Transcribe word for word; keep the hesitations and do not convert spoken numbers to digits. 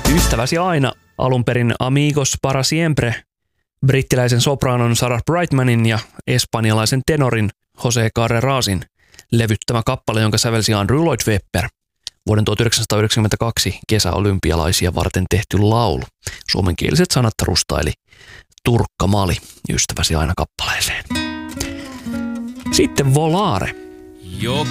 Ystäväsi aina, alun perin Amigos para siempre, brittiläisen sopranon Sarah Brightmanin ja espanjalaisen tenorin Jose Carrerasin levyttämä kappale, jonka sävelsi Andrew Lloyd Webber. Vuoden tuhatyhdeksänsataayhdeksänkymmentäkaksi kesäolympialaisia varten tehty laulu. Suomenkieliset sanat rustaili Turkka Mali Ystäväsi aina kappaleeseen. Sitten Volare.